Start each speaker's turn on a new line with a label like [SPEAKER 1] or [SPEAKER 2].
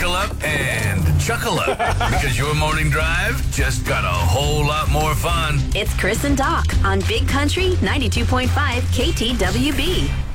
[SPEAKER 1] buckle up and chuckle up because your morning drive just got a whole lot more fun.
[SPEAKER 2] It's Chris and Doc on Big Country 92.5 KTWB.